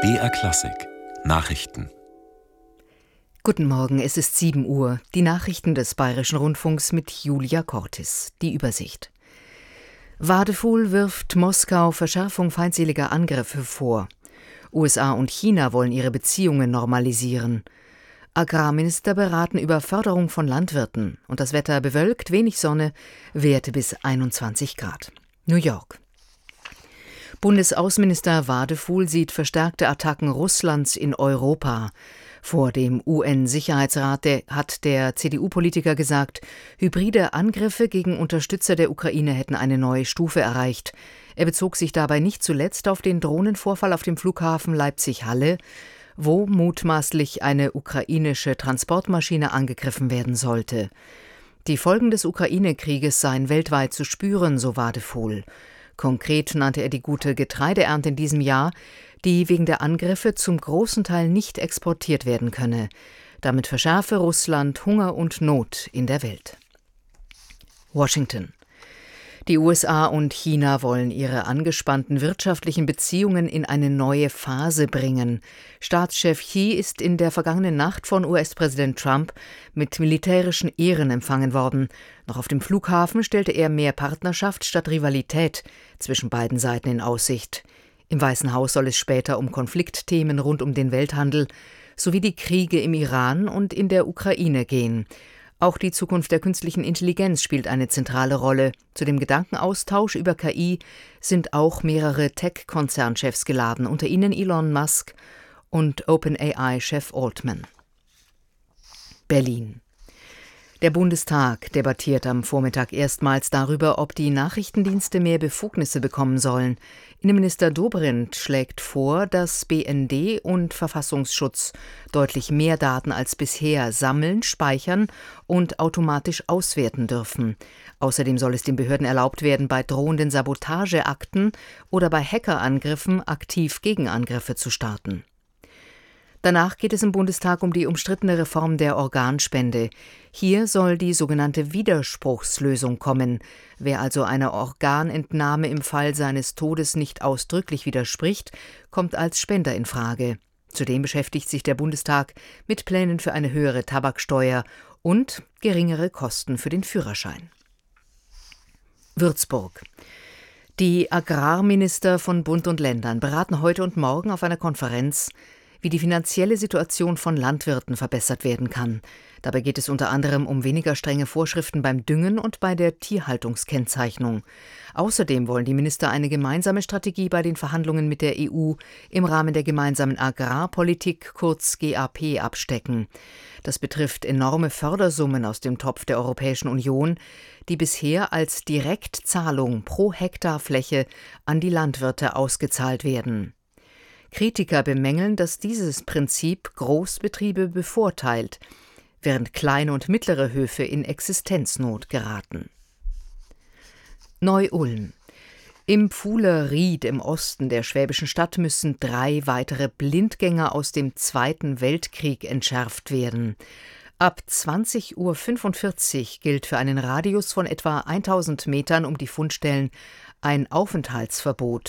BR Klassik Nachrichten. Guten Morgen, es ist 7 Uhr. Die Nachrichten des Bayerischen Rundfunks mit Julia Cortis. Die Übersicht. Wadefuhl wirft Moskau Verschärfung feindseliger Angriffe vor. USA und China wollen ihre Beziehungen normalisieren. Agrarminister beraten über Förderung von Landwirten. Und das Wetter bewölkt, wenig Sonne, Werte bis 21 Grad. New York. Bundesaußenminister Wadefuhl sieht verstärkte Attacken Russlands in Europa. Vor dem UN-Sicherheitsrat hat der CDU-Politiker gesagt, hybride Angriffe gegen Unterstützer der Ukraine hätten eine neue Stufe erreicht. Er bezog sich dabei nicht zuletzt auf den Drohnenvorfall auf dem Flughafen Leipzig-Halle, wo mutmaßlich eine ukrainische Transportmaschine angegriffen werden sollte. Die Folgen des Ukraine-Krieges seien weltweit zu spüren, so Wadefuhl. Konkret nannte er die gute Getreideernte in diesem Jahr, die wegen der Angriffe zum großen Teil nicht exportiert werden könne. Damit verschärfe Russland Hunger und Not in der Welt. Washington. Die USA und China wollen ihre angespannten wirtschaftlichen Beziehungen in eine neue Phase bringen. Staatschef Xi ist in der vergangenen Nacht von US-Präsident Trump mit militärischen Ehren empfangen worden. Noch auf dem Flughafen stellte er mehr Partnerschaft statt Rivalität zwischen beiden Seiten in Aussicht. Im Weißen Haus soll es später um Konfliktthemen rund um den Welthandel sowie die Kriege im Iran und in der Ukraine gehen. Auch die Zukunft der künstlichen Intelligenz spielt eine zentrale Rolle. Zu dem Gedankenaustausch über KI sind auch mehrere Tech-Konzernchefs geladen, unter ihnen Elon Musk und OpenAI-Chef Altman. Berlin. Der Bundestag debattiert am Vormittag erstmals darüber, ob die Nachrichtendienste mehr Befugnisse bekommen sollen. Innenminister Dobrindt schlägt vor, dass BND und Verfassungsschutz deutlich mehr Daten als bisher sammeln, speichern und automatisch auswerten dürfen. Außerdem soll es den Behörden erlaubt werden, bei drohenden Sabotageakten oder bei Hackerangriffen aktiv Gegenangriffe zu starten. Danach geht es im Bundestag um die umstrittene Reform der Organspende. Hier soll die sogenannte Widerspruchslösung kommen. Wer also einer Organentnahme im Fall seines Todes nicht ausdrücklich widerspricht, kommt als Spender in Frage. Zudem beschäftigt sich der Bundestag mit Plänen für eine höhere Tabaksteuer und geringere Kosten für den Führerschein. Würzburg. Die Agrarminister von Bund und Ländern beraten heute und morgen auf einer Konferenz, wie die finanzielle Situation von Landwirten verbessert werden kann. Dabei geht es unter anderem um weniger strenge Vorschriften beim Düngen und bei der Tierhaltungskennzeichnung. Außerdem wollen die Minister eine gemeinsame Strategie bei den Verhandlungen mit der EU im Rahmen der gemeinsamen Agrarpolitik, kurz GAP, abstecken. Das betrifft enorme Fördersummen aus dem Topf der Europäischen Union, die bisher als Direktzahlung pro Hektar Fläche an die Landwirte ausgezahlt werden. Kritiker bemängeln, dass dieses Prinzip Großbetriebe bevorteilt, während kleine und mittlere Höfe in Existenznot geraten. Neu-Ulm. Im Pfuhler Ried im Osten der schwäbischen Stadt müssen 3 weitere Blindgänger aus dem Zweiten Weltkrieg entschärft werden. Ab 20:45 Uhr gilt für einen Radius von etwa 1000 Metern um die Fundstellen ein Aufenthaltsverbot.